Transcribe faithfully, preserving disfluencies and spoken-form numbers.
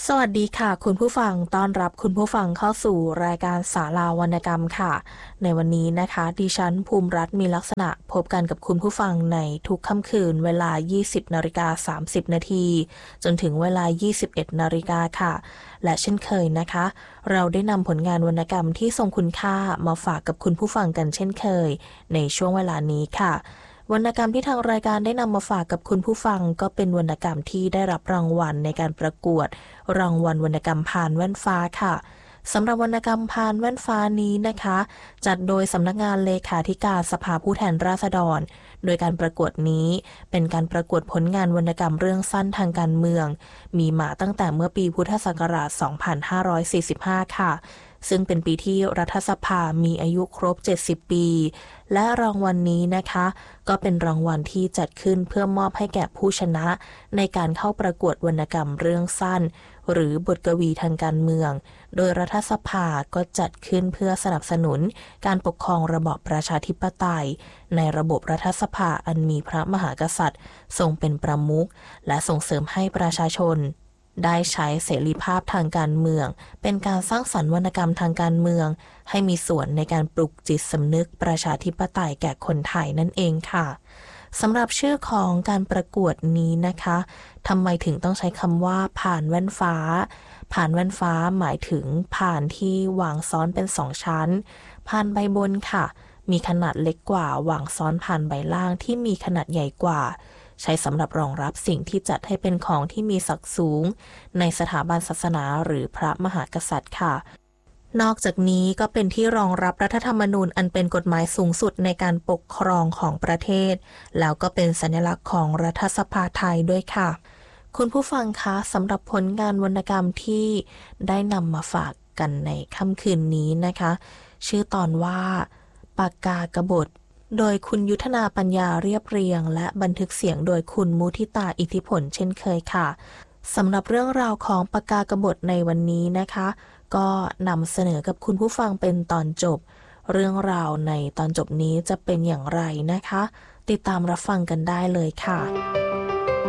สวัสดีค่ะคุณผู้ฟังต้อนรับคุณผู้ฟังเข้าสู่รายการศาลาวรรณกรรมค่ะในวันนี้นะคะดิฉันภูมิรัตน์มีลักษณะพบกันกับคุณผู้ฟังในทุกค่ำคืนเวลา ยี่สิบนาฬิกาสามสิบนาทีจนถึงเวลา ยี่สิบเอ็ดนาฬิกาค่ะและเช่นเคยนะคะเราได้นำผลงานวรรณกรรมที่ทรงคุณค่ามาฝากกับคุณผู้ฟังกันเช่นเคยในช่วงเวลานี้ค่ะวรรณกรรมที่ทางรายการได้นำมาฝากกับคุณผู้ฟังก็เป็นวรรณกรรมที่ได้รับรางวัลในการประกวดรางวัลวรรณกรรมพานแว่นฟ้าค่ะสำหรับวรรณกรรมพานแว่นฟ้านี้นะคะจัดโดยสำนักงานเลขาธิการสภาผู้แทนราษฎรโดยการประกวดนี้เป็นการประกวดผลงานวรรณกรรมเรื่องสั้นทางการเมืองมีมาตั้งแต่เมื่อปีพุทธศักราช สองพันห้าร้อยสี่สิบห้า ค่ะซึ่งเป็นปีที่รัฐสภามีอายุครบ เจ็ดสิบ ปีและรางวัล น, นี้นะคะก็เป็นรางวัลที่จัดขึ้นเพื่อมอบให้แก่ผู้ชนะในการเข้าประกวดวรรณกรรมเรื่องสั้นหรือบทกวีทางการเมืองโดยรัฐสภาก็จัดขึ้นเพื่อสนับสนุนการปกครองระบอบประชาธิปไตยในระบบรัฐสภาอันมีพระมหากษัตริย์ทรงเป็นประมุขและส่งเสริมให้ประชาชนได้ใช้เสรีภาพทางการเมืองเป็นการสร้างสรรค์วรรณกรรมทางการเมืองให้มีส่วนในการปลุกจิตสำนึกประชาธิปไตยแก่คนไทยนั่นเองค่ะสำหรับชื่อของการประกวดนี้นะคะทำไมถึงต้องใช้คำว่าผ่านแว่นฟ้าผ่านแว่นฟ้าหมายถึงผ่านที่วางซ้อนเป็นสองชั้นผ่านใบบนค่ะมีขนาดเล็กกว่าวางซ้อนผ่านใบล่างที่มีขนาดใหญ่กว่าใช้สำหรับรองรับสิ่งที่จัดให้เป็นของที่มีศักดิ์สูงในสถาบันศาสนาหรือพระมหากษัตริย์ค่ะนอกจากนี้ก็เป็นที่รองรับรัฐธรรมนูญอันเป็นกฎหมายสูงสุดในการปกครองของประเทศแล้วก็เป็นสัญลักษณ์ของรัฐสภาไทยด้วยค่ะคุณผู้ฟังคะสำหรับผลงานวรรณกรรมที่ได้นำมาฝากกันในค่ำคืนนี้นะคะชื่อตอนว่าปากกากบฏโดยคุณยุทธนาปัญญาเรียบเรียงและบันทึกเสียงโดยคุณมุทิตาอิทธิผลเช่นเคยค่ะสำหรับเรื่องราวของปากกากบฏในวันนี้นะคะก็นำเสนอกับคุณผู้ฟังเป็นตอนจบเรื่องราวในตอนจบนี้จะเป็นอย่างไรนะคะติดตามรับฟังกันได้เลยค่ะ